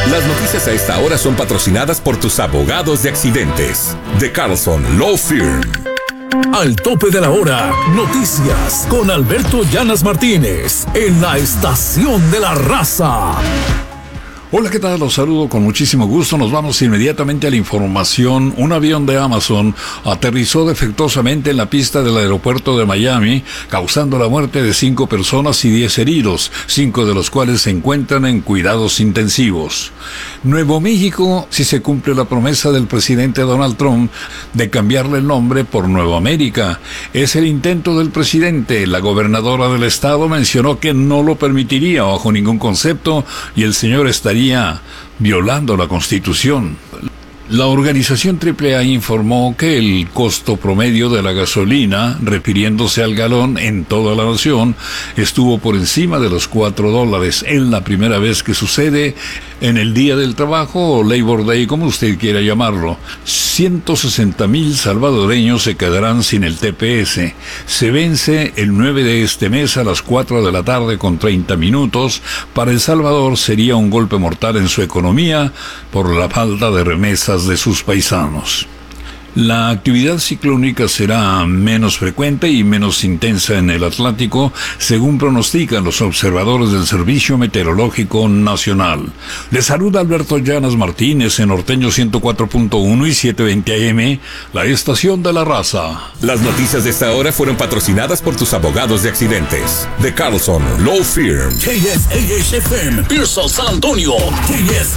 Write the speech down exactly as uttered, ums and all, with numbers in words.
Las noticias a esta hora son patrocinadas por tus abogados de accidentes. De Carlson Law Firm. Al tope de la hora, noticias con Alberto Llanas Martínez en la Estación de la Raza. Hola, ¿qué tal? Los saludo con muchísimo gusto. Nos vamos inmediatamente a la información. Un avión de Amazon aterrizó defectuosamente en la pista del aeropuerto de Miami, causando la muerte de cinco personas y diez heridos, cinco de los cuales se encuentran en cuidados intensivos. Nuevo México, si se cumple la promesa del presidente Donald Trump de cambiarle el nombre por Nueva América. Es el intento del presidente. La gobernadora del estado mencionó que no lo permitiría bajo ningún concepto y el señor estaría violando la Constitución. La organización triple A informó que el costo promedio de la gasolina, refiriéndose al galón en toda la nación, estuvo por encima de los cuatro dólares. Es la primera vez que sucede en el Día del Trabajo o Labor Day, como usted quiera llamarlo. ciento sesenta mil salvadoreños se quedarán sin el T P S. Se vence el nueve de este mes a las cuatro de la tarde con treinta minutos. Para El Salvador sería un golpe mortal en su economía por la falta de remesas de sus paisanos. La actividad ciclónica será menos frecuente y menos intensa en el Atlántico, según pronostican los observadores del Servicio Meteorológico Nacional. Les saluda Alberto Llanas Martínez en Norteño ciento cuatro punto uno y setecientos veinte A M, la Estación de la Raza. Las noticias de esta hora fueron patrocinadas por tus abogados de accidentes. De Carlson Law Firm. K S A H F M, Pearsall, San Antonio. K S